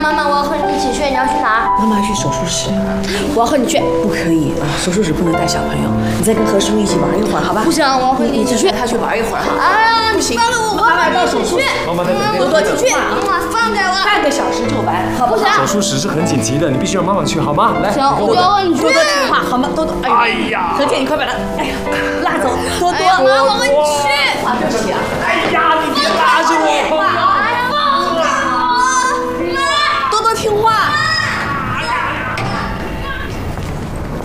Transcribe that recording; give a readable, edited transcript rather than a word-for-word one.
妈妈，我要和你一起去，你要去哪？ 妈妈要去手术室。 我要和你去。 不可以啊，手术室不能带小朋友。你再跟何师傅一起玩一会儿，好吧？ 不行，我要和你一起去。 他去玩一会儿哈。 哎呀， 不行， 放了我， 妈妈到手术室。 妈妈在等多多听话啊。 妈妈放开我。 半个小时就完，好不好？ 手术室是很紧急的，你必须让妈妈去，好吗？来， 行，我要和你去。 多多听话，好吗？多多， 哎呀， 何姐，你快把他，哎呀，拉走，多多， 妈，我和你去。 啊，对不起啊。